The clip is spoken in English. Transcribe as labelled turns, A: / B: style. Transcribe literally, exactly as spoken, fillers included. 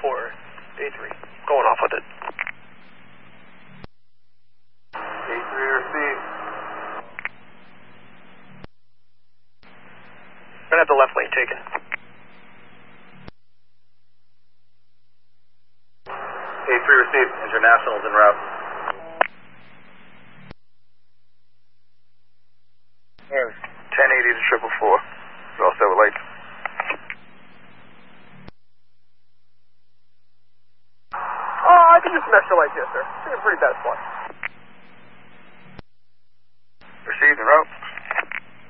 A: four, A three. Going off with it.
B: A three received.
A: Gonna have the left lane taken.
B: A three received. Internationals en route. ten eighty to triple four. You're all set with lights.
A: Oh, I can use some extra lights here, sir. It's in a pretty bad spot.
B: Received en route.